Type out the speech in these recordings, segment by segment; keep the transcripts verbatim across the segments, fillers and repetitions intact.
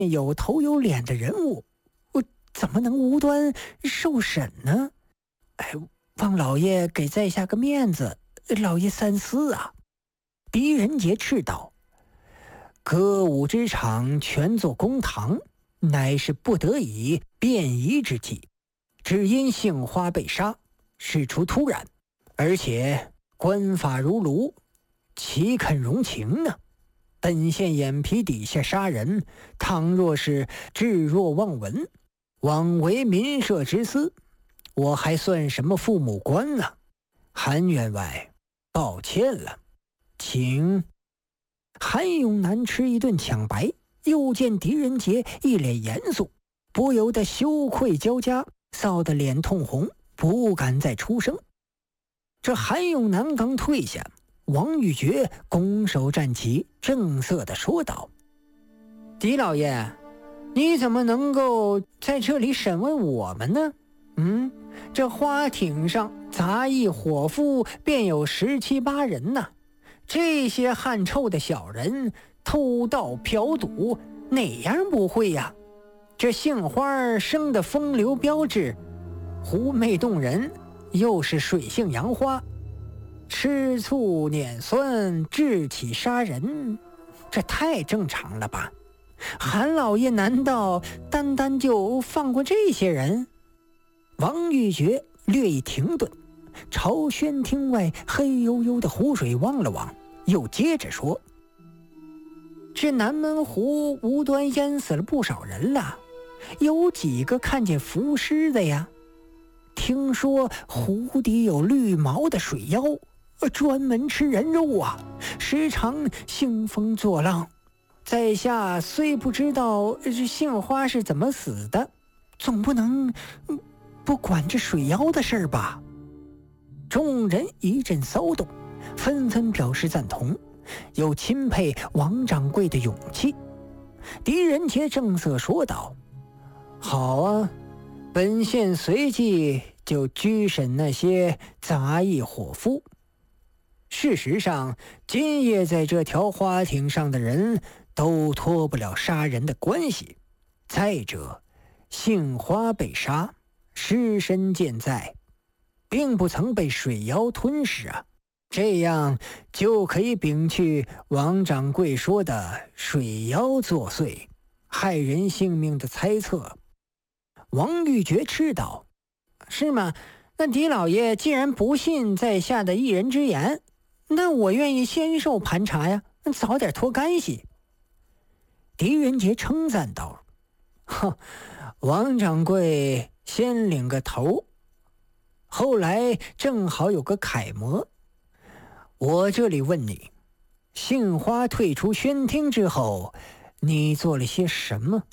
有头有脸的人物，我怎么能无端受审呢？哎，望老爷给在下个面子，老爷三思啊！狄仁杰斥道：“歌舞之场全作公堂，乃是不得已便宜之计。只因杏花被杀，事出突然，而且官法如炉，岂肯容情呢？本县眼皮底下杀人，倘若是置若罔闻，枉为民社之私，我还算什么父母官呢？韩员外，抱歉了，请。”韩永南吃一顿抢白，又见狄仁杰一脸严肃，不由得羞愧交加，臊得脸通红，不敢再出声。这韩永南刚退下，王玉珏拱手站起，正色地说道：“狄老爷，你怎么能够在这里审问我们呢？嗯，这花艇上杂役伙夫便有十七八人呢。这些汗臭的小人偷盗嫖赌，哪样不会呀？这杏花生的风流标致，狐媚动人，又是水性杨花，吃醋碾酸，智起杀人，这太正常了吧？韩老爷难道单单就放过这些人？”王玉珏略一停顿，朝轩厅外黑黝黝的湖水望了望，又接着说：“这南门湖无端淹死了不少人了，有几个看见浮尸的呀？听说湖底有绿毛的水妖，专门吃人肉啊，时常兴风作浪。在下虽不知道这杏花是怎么死的，总不能不管这水妖的事吧？”众人一阵骚动，纷纷表示赞同，又钦佩王掌柜的勇气。狄仁杰正色说道：“好啊，本县随即就拘审那些杂役伙夫。事实上，今夜在这条花艇上的人都脱不了杀人的关系。再者，杏花被杀，尸身健在，并不曾被水妖吞噬啊，这样就可以摒去王掌柜说的水妖作祟，害人性命的猜测。”王玉珏斥道：“是吗？那狄老爷既然不信在下的一人之言，那我愿意先受盘查呀，早点脱干系。”狄仁杰称赞道：“哼，王掌柜先领个头，后来正好有个楷模。我这里问你，杏花退出轩厅之后，你做了些什么？”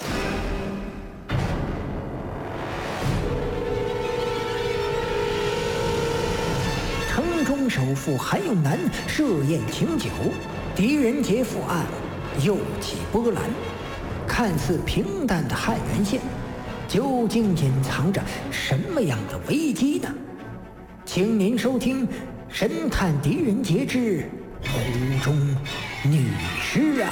城中首富韩永南设宴请酒，狄仁杰赴案，又起波澜。看似平淡的汉源县，究竟隐藏着什么样的危机呢？请您收听《神探狄仁杰之湖中女尸》啊！